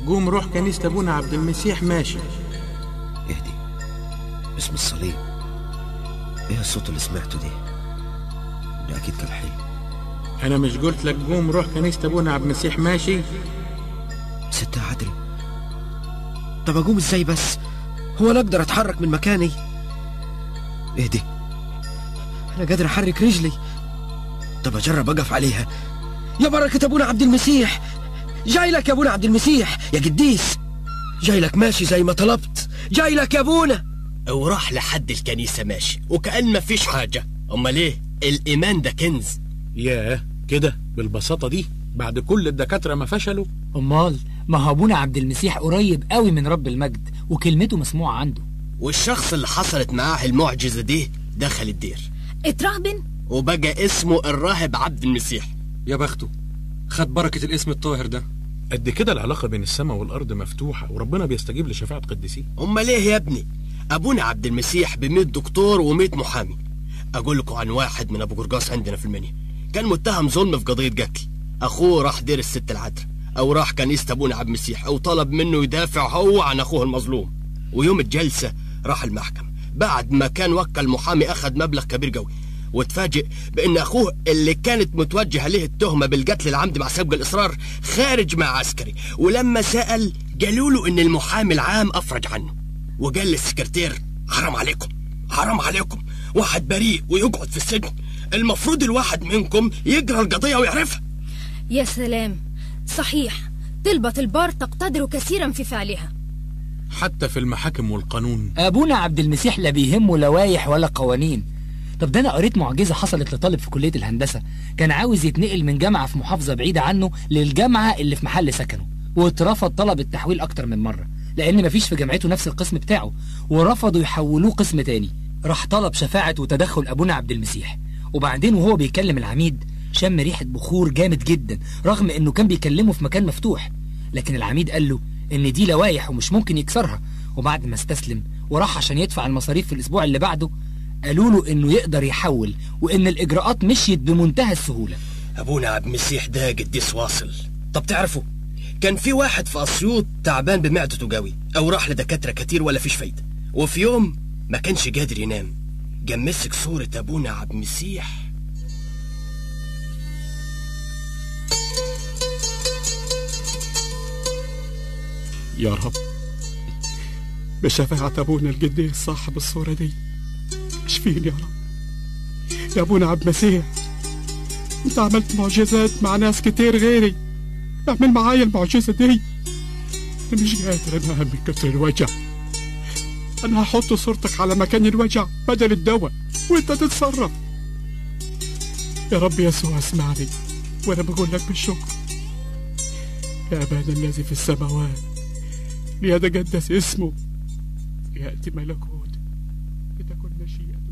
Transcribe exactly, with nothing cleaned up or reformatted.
قوم روح كنيسة ابونا عبد المسيح ماشي. اهدي، اسم الصليب. ايه الصوت اللي سمعته دي؟ ده اكيد كان حلم. انا مش قلت لك قوم روح كنيسة ابونا عبد المسيح ماشي؟ ست عدري، طب اقوم ازاي بس؟ هو انا اقدر اتحرك من مكاني؟ اهدي، انا قادر احرك رجلي. طب اجرب اقف عليها. يا بركة ابونا عبد المسيح، جاي لك يا ابونا عبد المسيح يا قديس، جاي لك ماشي زي ما طلبت، جاي لك يا ابونا. وراح لحد الكنيسة ماشي وكأن ما فيش حاجة. امال ايه؟ الايمان ده كنز. ياه كده بالبساطة دي بعد كل الدكاترة ما فشلوا؟ امال ما هو ابونا عبد المسيح قريب قوي من رب المجد وكلمته مسموعة عنده. والشخص اللي حصلت معاه المعجزة دي دخل الدير، اترهبن وبقى اسمه الراهب عبد المسيح. يا بخته، خد بركة الاسم الطاهر ده. قد كده العلاقة بين السماء والأرض مفتوحة وربنا بيستجيب لشفاعة قديسين. امال ايه يا ابني؟ ابونا عبد المسيح بمية دكتور ومية محامي. اقول لكم عن واحد من ابو قرقاص عندنا في المنيا، كان متهم ظلم في قضية قتل. اخوه راح دير الست العذراء او راح كنيسة ابونا عبد المسيح او طلب منه يدافع هو عن اخوه المظلوم. ويوم الجلسة راح المحكمة بعد ما كان وكل محامي اخذ مبلغ كبير قوي، وتفاجئ بان اخوه اللي كانت متوجهه له التهمه بالقتل العمد مع سبق الاصرار خارج مع عسكري. ولما سال قالوا له ان المحامي العام افرج عنه، وقال للسكرتير حرام عليكم حرام عليكم، واحد بريء ويقعد في السجن، المفروض الواحد منكم يقرا القضيه ويعرفها. يا سلام، صحيح طلبة البار تقتدر كثيرا في فعلها حتى في المحاكم والقانون. ابونا عبد المسيح لا بيهمه لوايح ولا قوانين. طب ده انا قريت معجزة حصلت لطالب في كلية الهندسة، كان عاوز يتنقل من جامعة في محافظة بعيدة عنه للجامعة اللي في محل سكنه، واترفض طلب التحويل اكتر من مرة لان مفيش في جامعته نفس القسم بتاعه، ورفضوا يحولوه قسم تاني. راح طلب شفاعة وتدخل ابونا عبد المسيح، وبعدين وهو بيكلم العميد شم ريحة بخور جامد جدا رغم انه كان بيكلمه في مكان مفتوح، لكن العميد قال له ان دي لوايح ومش ممكن يكسرها. وبعد ما استسلم وراح عشان يدفع المصاريف في الاسبوع اللي بعده، قالوا له انه يقدر يحول وان الاجراءات مشيت بمنتهى السهولة. ابونا عبد المسيح ده قديس واصل. طب تعرفوا كان في واحد في اسيوط تعبان بمعدته قوي، او راح لدكاترة كتير ولا فيش فايدة، وفي يوم ما كانش قادر ينام قام مسك صورة ابونا عبد المسيح. يا رب بشفاعة ابونا القديس صاحب الصورة دي اشفيني يا رب. يا ابونا عبد المسيح، انت عملت معجزات مع ناس كتير غيري، اعمل معايا المعجزة دي. انا مش قادر انام من كتر الوجع. انا هحط صورتك على مكان الوجع بدل الدواء وانت تتصرف. يا رب يسوع اسمعني وانا بقول لك بالشكر. يا ابانا الذي في السماوات ليتقدس اسمه، يأتي ملكوته، لتكن مشيئته